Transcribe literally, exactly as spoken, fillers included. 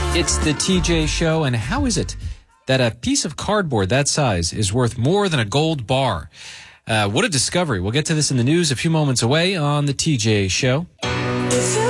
It's the T J Show, and how is it that a piece of cardboard that size is worth more than a gold bar? Uh, what a discovery. We'll get to this in the news a few moments away on the T J Show.